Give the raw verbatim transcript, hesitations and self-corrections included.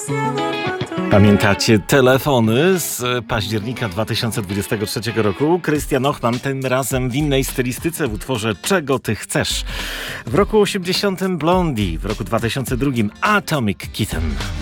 Pamiętacie telefony z października dwa tysiące dwudziestego trzeciego roku? Christian Ochman, tym razem w innej stylistyce w utworze Czego ty chcesz? W roku osiemdziesiątym Blondie, w roku dwa tysiące drugim Atomic Kitten.